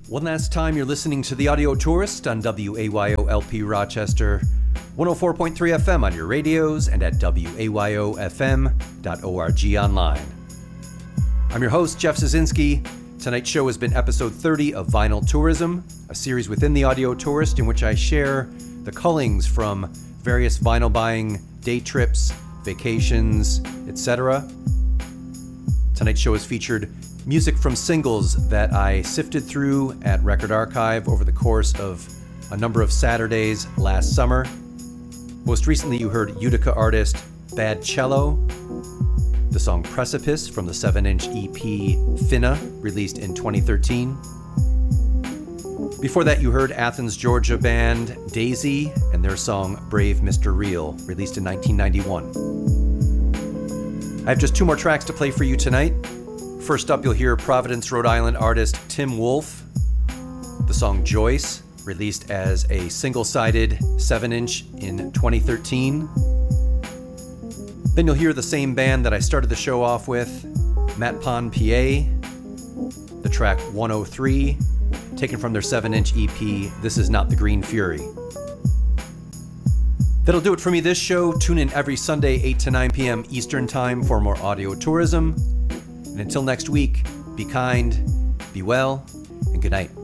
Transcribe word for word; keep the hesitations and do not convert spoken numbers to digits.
One last time, you're listening to The Audio Tourist on W A Y O L P Rochester, one oh four point three F M on your radios, and at W A Y O F M dot org online. I'm your host, Jeff Szynski. Tonight's show has been episode thirty of Vinyl Tourism, a series within The Audio Tourist in which I share the cullings from various vinyl buying day trips, vacations, et cetera. Tonight's show has featured music from singles that I sifted through at Record Archive over the course of a number of Saturdays last summer. Most recently, you heard Utica artist Bad Cello, the song Precipice from the seven-inch E P Finna, released in twenty thirteen. Before that, you heard Athens, Georgia band Daisy and their song Brave Mister Real, released in nineteen ninety-one. I have just two more tracks to play for you tonight. First up, you'll hear Providence, Rhode Island artist Tim Wolf, the song Joyce, released as a single-sided seven-inch in twenty thirteen. Then you'll hear the same band that I started the show off with, Matt Pond P A, the track one oh three, taken from their seven-inch E P, This Is Not the Green Fury. That'll do it for me this show. Tune in every Sunday, eight to nine p.m. Eastern Time for more audio tourism. And until next week, be kind, be well, and good night.